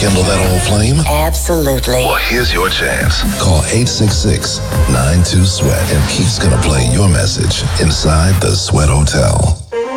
rekindle that old flame? Absolutely. Well, here's your chance. Call 866-92-SWEAT and Keith's gonna play your message inside the Sweat Hotel.